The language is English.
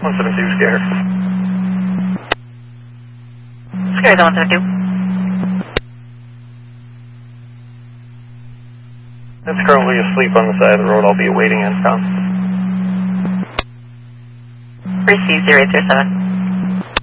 172 scared. Scared 172. It's currently asleep on the side of the road. I'll be awaiting inbound. Receive 037.